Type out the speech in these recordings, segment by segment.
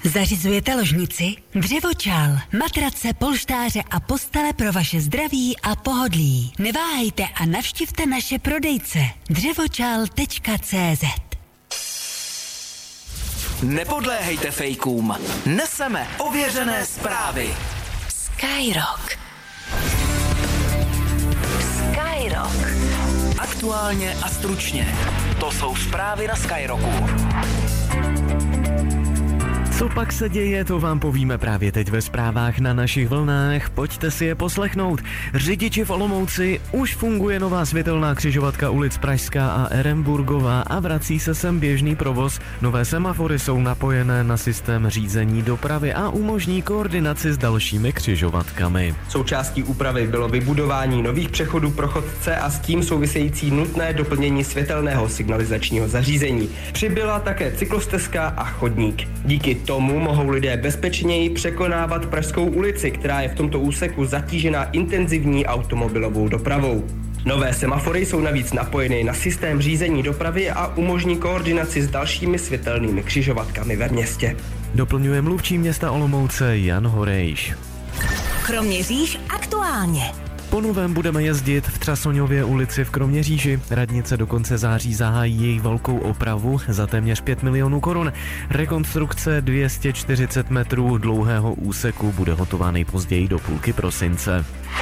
Zařizujete ložnici? Dřevočal, matrace, polštáře a postele pro vaše zdraví a pohodlí. Neváhejte a navštivte naše prodejce dřevočal.cz. Nepodléhejte fejkům. Neseme ověřené zprávy. Skyrock. Aktuálně a stručně. To jsou zprávy na Skyrocku. Co pak se děje, to vám povíme právě teď ve zprávách na našich vlnách. Pojďte si je poslechnout. Řidiči v Olomouci, už funguje nová světelná křižovatka ulic Pražská a Eremburgová a vrací se sem běžný provoz. Nové semafory jsou napojené na systém řízení dopravy a umožní koordinaci s dalšími křižovatkami. Součástí úpravy bylo vybudování nových přechodů pro chodce a s tím související nutné doplnění světelného signalizačního zařízení. Přibyla také cyklostezka a chodník. Díky tomu mohou lidé bezpečněji překonávat Pražskou ulici, která je v tomto úseku zatížena intenzivní automobilovou dopravou. Nové semafory jsou navíc napojeny na systém řízení dopravy a umožní koordinaci s dalšími světelnými křižovatkami ve městě. Doplňuje mluvčí města Olomouce Jan Horejš. Kroměříž aktuálně. Po novém budeme jezdit v Třasoňově ulici v Kroměříži. Radnice do konce září zahájí její velkou opravu za téměř 5 milionů korun. Rekonstrukce 240 metrů dlouhého úseku bude hotová nejpozději do půlky prosince.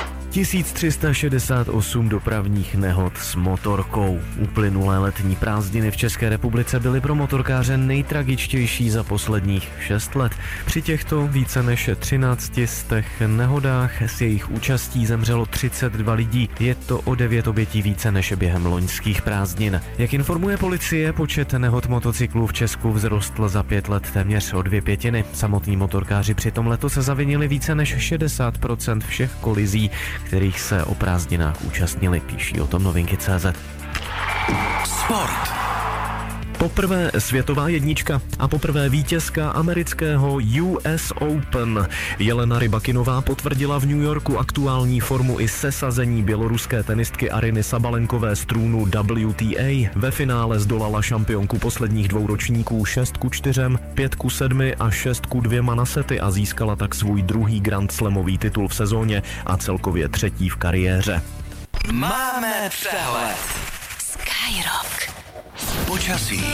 1368 dopravních nehod s motorkou. Uplynulé letní prázdniny v České republice byly pro motorkáře nejtragičtější za posledních 6 let. Při těchto více než 13 nehodách s jejich účastí zemřelo 32 lidí. Je to o 9 obětí více než během loňských prázdnin. Jak informuje policie, počet nehod motocyklů v Česku vzrostl za 5 let téměř o 2/5. Samotní motorkáři přitom letos zavinili více než 60% všech kolizí, kterých se o prázdninách účastnili, píší o tom Novinky.cz. Sport. Poprvé světová jednička a poprvé vítězka amerického US Open. Jelena Rybakinová potvrdila v New Yorku aktuální formu i sesazení běloruské tenistky Aryny Sabalenkové z trůnu WTA. Ve finále zdolala šampionku posledních 2 ročníků 6-4, 5-7 a 6-2 na sety a získala tak svůj druhý Grand Slamový titul v sezóně a celkově 3. v kariéře. Máme přehled. Skyrock. Počasí.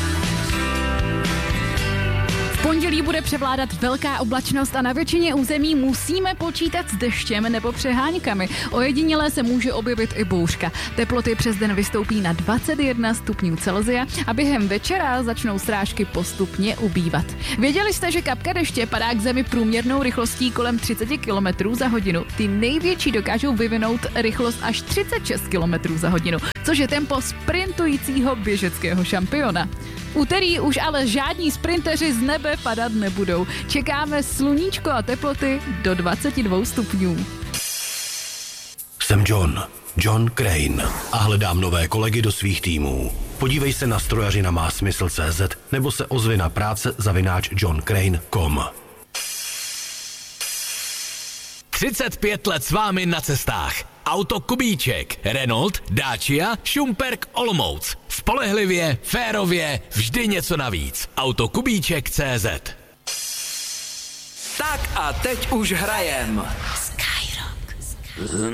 V pondělí bude převládat velká oblačnost a na většině území musíme počítat s deštěm nebo přeháňkami. Ojedinělé se může objevit i bouřka. Teploty přes den vystoupí na 21 stupňů Celsia a během večera začnou srážky postupně ubývat. Věděli jste, že kapka deště padá k zemi průměrnou rychlostí kolem 30 km za hodinu? Ty největší dokážou vyvinout rychlost až 36 km za hodinu, což je tempo sprintujícího běžeckého šampiona. Úterý už ale žádní sprinteři z nebe padat nebudou. Čekáme sluníčko a teploty do 22 stupňů. Jsem John Crane a hledám nové kolegy do svých týmů. Podívej se na strojařina má smysl.cz nebo se ozvi na práce@johncrane.com. 35 let s vámi na cestách. Auto Kubíček, Renault, Dacia, Šumperk, Olomouc. Spolehlivě, férově, vždy něco navíc. Autokubíček.cz. Tak a teď už hrajem. Skyrock.